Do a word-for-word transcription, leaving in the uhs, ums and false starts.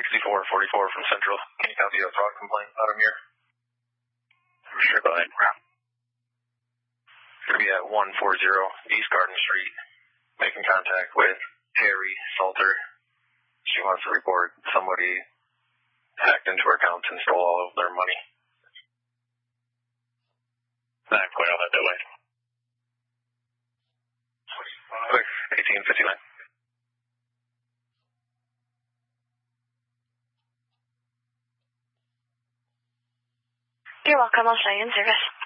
sixty-four forty-four from Central. Can you copy a fraud complaint out of here? Sure, go ahead. Going to be at one forty East Garden Street, making contact with Terry Salter. She wants to report somebody hacked into her account and stole all of their money. nine point oh, that way. eighteen fifty-nine. You're welcome. I'll show you in service.